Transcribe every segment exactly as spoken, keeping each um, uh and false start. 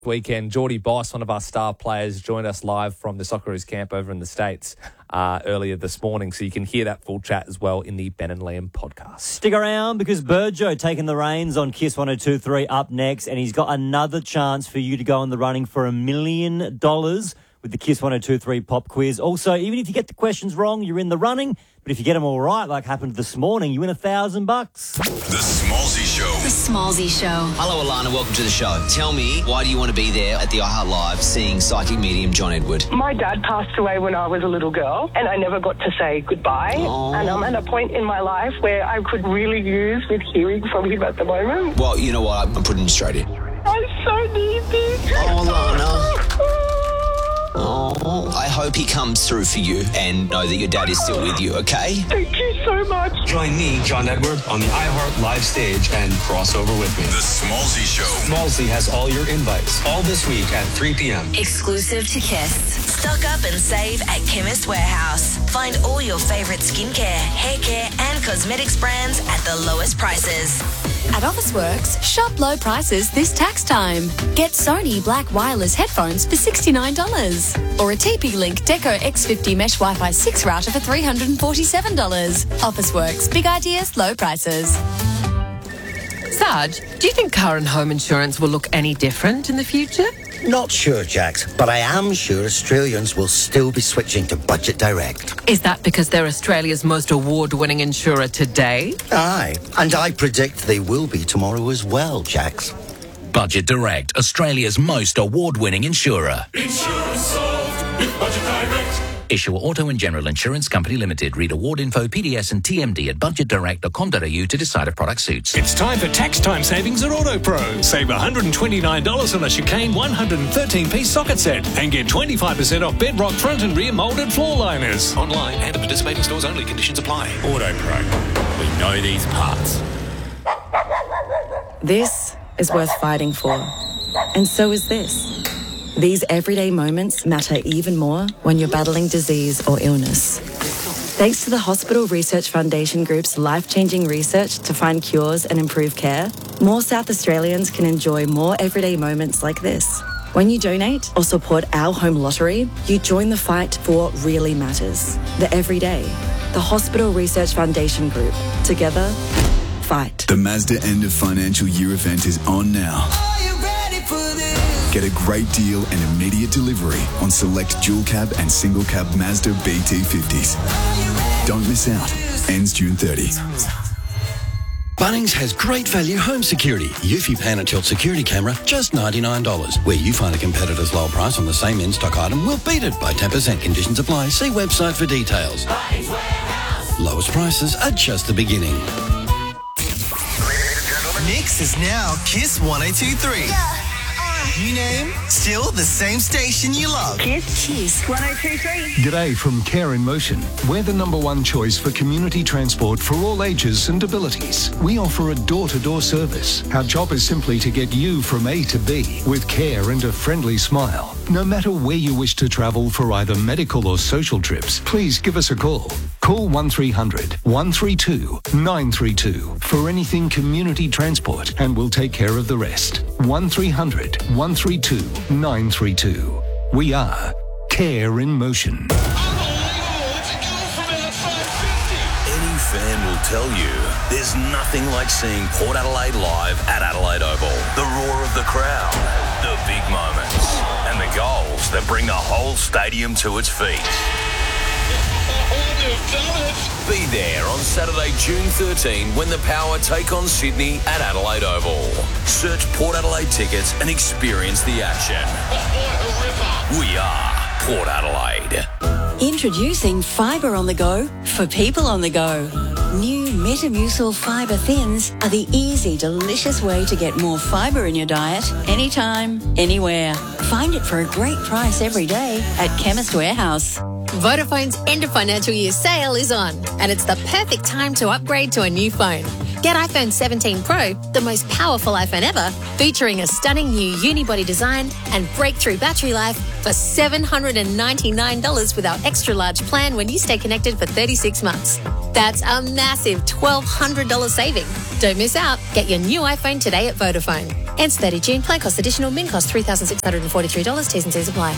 weekend. Geordie Boss, one of our star players, joined us live from the Socceroos camp over in the States uh, earlier this morning. So you can hear that full chat as well in the Ben and Liam podcast. Stick around because Burjo taking the reins on Kiss one oh two three up next, and he's got another chance for you to go in the running for a million dollars with the Kiss one oh two three pop quiz. Also, even if you get the questions wrong, you're in the running. But if you get them all right, like happened this morning, you win a thousand bucks. The Smallsy Show. The Smallsy Show. Hello, Alana. Welcome to the show. Tell me, why do you want to be there at the iHeart Live seeing psychic medium John Edward? My dad passed away when I was a little girl, and I never got to say goodbye. Aww. And I'm at a point in my life where I could really use with hearing from him at the moment. Well, you know what? I'm putting you straight in. I so need this. Oh, Alana. Oh, I hope he comes through for you and know that your dad is still with you, okay? Thank you so much. Join me, John Edward, on the iHeart Live stage and cross over with me. The Smallsy Show. Smallsy has all your invites, all this week at three p.m. Exclusive to Kiss. Stock up and save at Chemist Warehouse. Find all your favourite skincare, hair care and cosmetics brands at the lowest prices. At Officeworks, shop low prices this tax time. Get Sony Black Wireless headphones for sixty-nine dollars. Or a T P-Link Deco X fifty Mesh Wi-Fi six router for three hundred forty-seven dollars. Officeworks, big ideas, low prices. Sarge, do you think car and home insurance will look any different in the future? Not sure, Jax, but I am sure Australians will still be switching to Budget Direct. Is that because they're Australia's most award-winning insurer today? Aye, and I predict they will be tomorrow as well, Jax. Budget Direct, Australia's most award-winning insurer. Insurance solved with Budget Direct. Issuer Auto and General Insurance Company Limited. Read award info, P D S and T M D at budget direct dot com dot a u to decide if product suits. It's time for tax time savings at AutoPro. Save one hundred twenty-nine dollars on a Chicane one hundred thirteen piece socket set and get twenty-five percent off Bedrock front and rear moulded floor liners. Online and at participating stores only. Conditions apply. AutoPro. We know these parts. This is worth fighting for. And so is this. These everyday moments matter even more when you're battling disease or illness. Thanks to the Hospital Research Foundation Group's life-changing research to find cures and improve care, more South Australians can enjoy more everyday moments like this. When you donate or support our home lottery, you join the fight for what really matters, the everyday. The Hospital Research Foundation Group. Together, fight. The Mazda end of financial year event is on now. Get a great deal and immediate delivery on select dual cab and single cab Mazda B T fifties. Don't miss out. Ends June thirtieth. Bunnings has great value home security. Eufy Pan and Tilt security camera, just ninety-nine dollars. Where you find a competitor's low price on the same in-stock item, we'll beat it by ten percent. Conditions apply. See website for details. Lowest prices are just the beginning. Nix is now Kiss one oh two three. Yeah. New name, still the same station you love. Kiss, Kiss one oh two three. G'day from Care in Motion. We're the number one choice for community transport for all ages and abilities. We offer a door-to-door service. Our job is simply to get you from A to B with care and a friendly smile. No matter where you wish to travel for either medical or social trips, please give us a call. Call one three hundred, one three two, nine three two for anything community transport and we'll take care of the rest. one three hundred, one three two, nine three two. We are Care in Motion. Any fan will tell you there's nothing like seeing Port Adelaide live at Adelaide Oval. The roar of the crowd, the big moments, and the goals that bring the whole stadium to its feet. Be there on Saturday, June thirteenth, when the Power take on Sydney at Adelaide Oval. Search Port Adelaide tickets and experience the action. We are Port Adelaide. Introducing Fibre on the Go for people on the go. New Metamucil Fibre Thins are the easy, delicious way to get more fibre in your diet anytime, anywhere. Find it for a great price every day at Chemist Warehouse. Vodafone's end of financial year sale is on, and it's the perfect time to upgrade to a new phone. Get iPhone seventeen Pro, the most powerful iPhone ever, featuring a stunning new unibody design and breakthrough battery life for seven hundred ninety-nine dollars with our extra large plan when you stay connected for thirty-six months. That's a massive twelve hundred dollars saving. Don't miss out. Get your new iPhone today at Vodafone. Ends thirty June. Plan cost additional. Min cost three thousand six hundred forty-three dollars. T's and C's apply.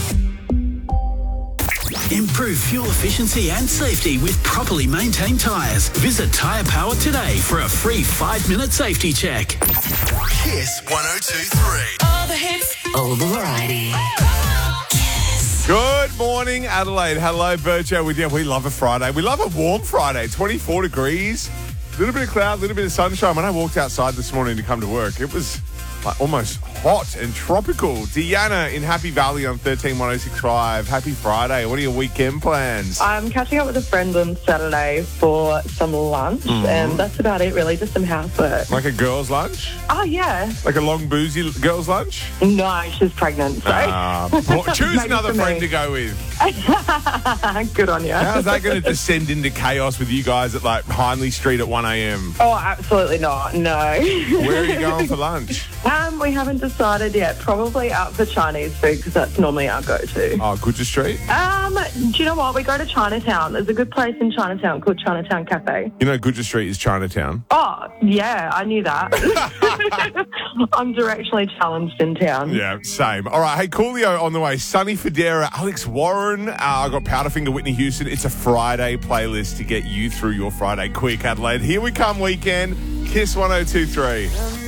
Improve fuel efficiency and safety with properly maintained tyres. Visit Tyre Power today for a free five-minute safety check. Kiss one oh two three. All the hits, all the variety. Good morning, Adelaide. Hello, Virgil. We, yeah, we love a Friday. We love a warm Friday. twenty-four degrees, a little bit of cloud, a little bit of sunshine. When I walked outside this morning to come to work, it was like almost hot and tropical. Deanna in Happy Valley on thirteen one oh six five. Happy Friday. What are your weekend plans? I'm catching up with a friend on Saturday for some lunch, Mm. and that's about it, really. Just some housework. Like a girl's lunch? Oh, yeah. Like a long, boozy girl's lunch? No, she's pregnant, so. Ah, well, choose Maybe another for friend me. to go with. Good on you. How's that going to descend into chaos with you guys at like Hindley Street at one a.m.? Oh, absolutely not. No. Where are you going for lunch? Um, we haven't decided yet. Probably out for Chinese food because that's normally our go-to. Oh, Goodger Street? Um, do you know what? We go to Chinatown. There's a good place in Chinatown called Chinatown Cafe. You know Goodger Street is Chinatown? Oh, yeah, I knew that. I'm directionally challenged in town. Yeah, same. All right, hey, Coolio on the way. Sunny Federa, Alex Warren. Uh, I got Powderfinger, Whitney Houston. It's a Friday playlist to get you through your Friday quick, Adelaide. Here we come, weekend. Kiss one oh two three.